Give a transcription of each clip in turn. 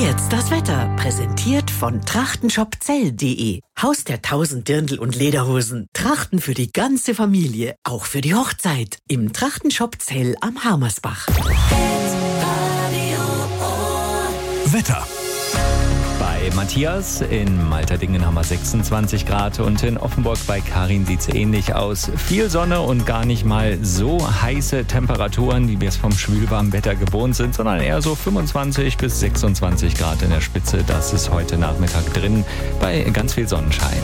Jetzt das Wetter, präsentiert von trachtenshopzell.de. Haus der 1000 Dirndl und Lederhosen. Trachten für die ganze Familie, auch für die Hochzeit. Im Trachtenshop Zell am Harmersbach. Wetter. Bei Matthias in Malterdingen haben wir 26 Grad und in Offenburg bei Karin sieht es ähnlich aus. Viel Sonne und gar nicht mal so heiße Temperaturen, wie wir es vom schwülwarmen Wetter gewohnt sind, sondern eher so 25 bis 26 Grad in der Spitze. Das ist heute Nachmittag drin bei ganz viel Sonnenschein.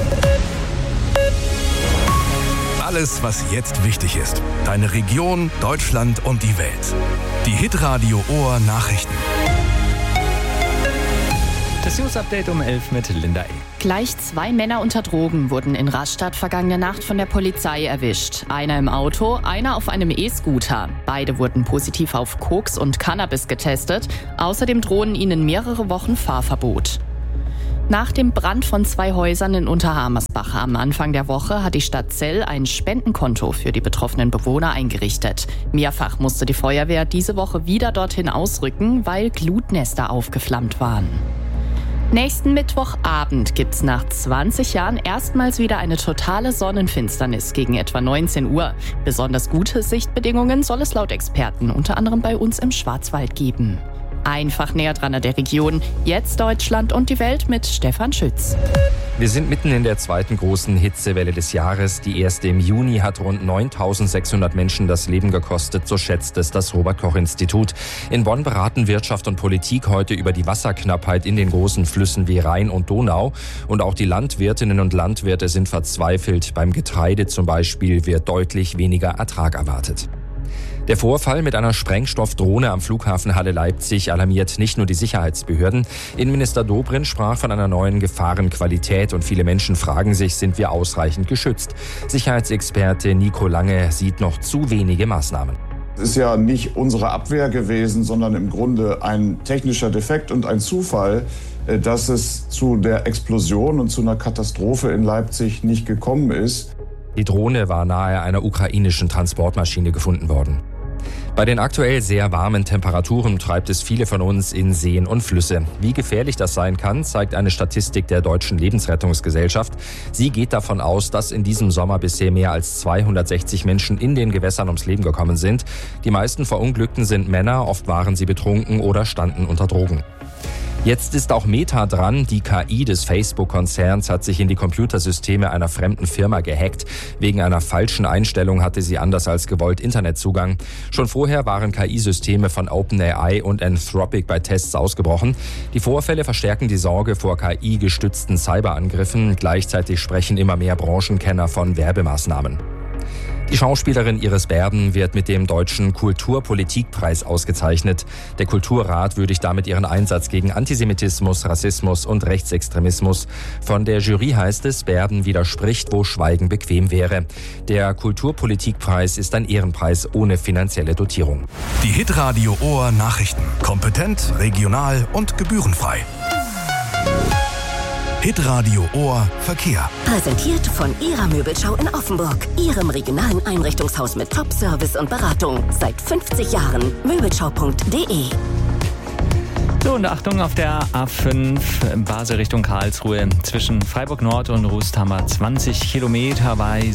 Alles, was jetzt wichtig ist. Deine Region, Deutschland und die Welt. Die Hitradio Ohr Nachrichten. Das News-Update um 11 mit Linda E. Gleich 2 Männer unter Drogen wurden in Rastatt vergangene Nacht von der Polizei erwischt. Einer im Auto, einer auf einem E-Scooter. Beide wurden positiv auf Koks und Cannabis getestet. Außerdem drohen ihnen mehrere Wochen Fahrverbot. Nach dem Brand von 2 Häusern in Unterhammersbach am Anfang der Woche hat die Stadt Zell ein Spendenkonto für die betroffenen Bewohner eingerichtet. Mehrfach musste die Feuerwehr diese Woche wieder dorthin ausrücken, weil Glutnester aufgeflammt waren. Nächsten Mittwochabend gibt's nach 20 Jahren erstmals wieder eine totale Sonnenfinsternis gegen etwa 19 Uhr. Besonders gute Sichtbedingungen soll es laut Experten unter anderem bei uns im Schwarzwald geben. Einfach näher dran an der Region. Jetzt Deutschland und die Welt mit Stefan Schütz. Wir sind mitten in der zweiten großen Hitzewelle des Jahres. Die erste im Juni hat rund 9.600 Menschen das Leben gekostet, so schätzt es das Robert-Koch-Institut. In Bonn beraten Wirtschaft und Politik heute über die Wasserknappheit in den großen Flüssen wie Rhein und Donau. Und auch die Landwirtinnen und Landwirte sind verzweifelt. Beim Getreide zum Beispiel wird deutlich weniger Ertrag erwartet. Der Vorfall mit einer Sprengstoffdrohne am Flughafen Halle Leipzig alarmiert nicht nur die Sicherheitsbehörden. Innenminister Dobrindt sprach von einer neuen Gefahrenqualität und viele Menschen fragen sich, sind wir ausreichend geschützt? Sicherheitsexperte Nico Lange sieht noch zu wenige Maßnahmen. Es ist ja nicht unsere Abwehr gewesen, sondern im Grunde ein technischer Defekt und ein Zufall, dass es zu der Explosion und zu einer Katastrophe in Leipzig nicht gekommen ist. Die Drohne war nahe einer ukrainischen Transportmaschine gefunden worden. Bei den aktuell sehr warmen Temperaturen treibt es viele von uns in Seen und Flüsse. Wie gefährlich das sein kann, zeigt eine Statistik der Deutschen Lebensrettungsgesellschaft. Sie geht davon aus, dass in diesem Sommer bisher mehr als 260 Menschen in den Gewässern ums Leben gekommen sind. Die meisten Verunglückten sind Männer, oft waren sie betrunken oder standen unter Drogen. Jetzt ist auch Meta dran. Die KI des Facebook-Konzerns hat sich in die Computersysteme einer fremden Firma gehackt. Wegen einer falschen Einstellung hatte sie anders als gewollt Internetzugang. Schon vorher waren KI-Systeme von OpenAI und Anthropic bei Tests ausgebrochen. Die Vorfälle verstärken die Sorge vor KI-gestützten Cyberangriffen. Gleichzeitig sprechen immer mehr Branchenkenner von Werbemaßnahmen. Die Schauspielerin Iris Berben wird mit dem Deutschen Kulturpolitikpreis ausgezeichnet. Der Kulturrat würdigt damit ihren Einsatz gegen Antisemitismus, Rassismus und Rechtsextremismus. Von der Jury heißt es, Berben widerspricht, wo Schweigen bequem wäre. Der Kulturpolitikpreis ist ein Ehrenpreis ohne finanzielle Dotierung. Die Hitradio Ohr Nachrichten. Kompetent, regional und gebührenfrei. Hitradio Ohr Verkehr. Präsentiert von Ihrer Möbelschau in Offenburg. Ihrem regionalen Einrichtungshaus mit Top-Service und Beratung. Seit 50 Jahren. Möbelschau.de. So, und Achtung auf der A5 Basel Richtung Karlsruhe. Zwischen Freiburg Nord und Rusthammer 20 Kilometer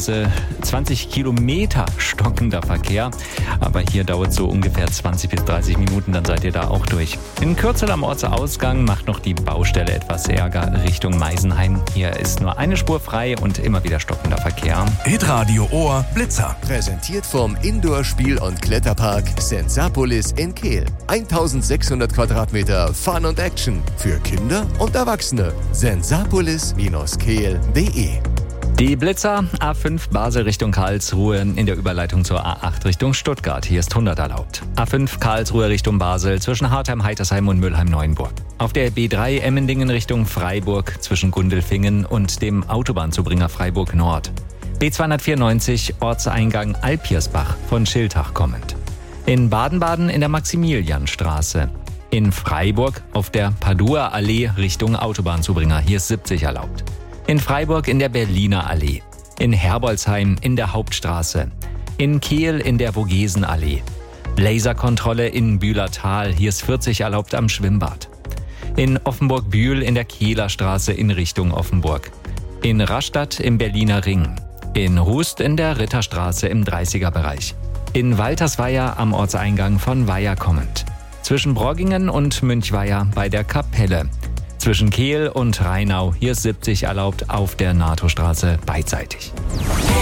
stockender Verkehr. Aber hier dauert es so ungefähr 20 bis 30 Minuten, dann seid ihr da auch durch. In Kürzel am Ortsausgang macht noch die Baustelle etwas Ärger Richtung Meisenheim. Hier ist nur eine Spur frei und immer wieder stockender Verkehr. Hitradio Ohr Blitzer. Präsentiert vom Indoor-Spiel- und Kletterpark Sensapolis in Kehl. 1600 Quadratmeter Fun und Action für Kinder und Erwachsene. Sensapolis-kehl.de. Die Blitzer A5 Basel Richtung Karlsruhe in der Überleitung zur A8 Richtung Stuttgart. Hier ist 100 erlaubt. A5 Karlsruhe Richtung Basel zwischen Hartheim, Heitersheim und Mülheim-Neuenburg. Auf der B3 Emmendingen Richtung Freiburg zwischen Gundelfingen und dem Autobahnzubringer Freiburg Nord. B294 Ortseingang Alpiersbach von Schiltach kommend. In Baden-Baden in der Maximilianstraße. In Freiburg auf der Padua Allee Richtung Autobahnzubringer. Hier ist 70 erlaubt. In Freiburg in der Berliner Allee. In Herbolzheim in der Hauptstraße. In Kehl in der Vogesenallee. Laserkontrolle in Bühlertal. Hier ist 40 erlaubt am Schwimmbad. In Offenburg-Bühl in der Kehler Straße in Richtung Offenburg. In Rastatt im Berliner Ring. In Rust in der Ritterstraße im 30er-Bereich. In Waltersweier am Ortseingang von Weiher kommend. Zwischen Broggingen und Münchweier bei der Kapelle. Zwischen Kehl und Rheinau, hier ist 70 erlaubt, auf der NATO-Straße beidseitig.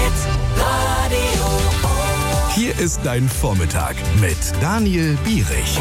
Hier ist dein Vormittag mit Daniel Bierich.